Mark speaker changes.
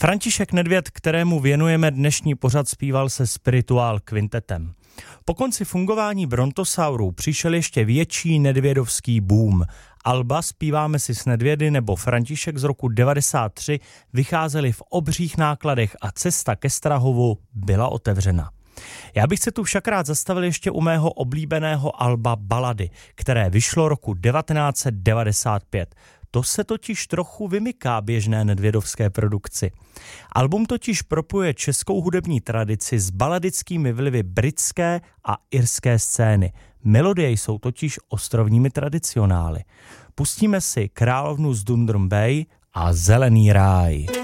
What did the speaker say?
Speaker 1: František Nedvěd, kterému věnujeme dnešní pořad, zpíval se Spirituál kvintetem. Po konci fungování Brontosaurů přišel ještě větší nedvědovský boom. Alba Zpíváme si s Nedvědy nebo František z roku 93 vycházely v obřích nákladech a cesta ke Strahovu byla otevřena. Já bych se tu však rád zastavil ještě u mého oblíbeného alba Balady, které vyšlo roku 1995. To se totiž trochu vymyká běžné nedvědovské produkci. Album totiž propojuje českou hudební tradici s baladickými vlivy britské a irské scény. Melodie jsou totiž ostrovními tradicionály. Pustíme si Královnu z Dundrum Bay a Zelený ráj.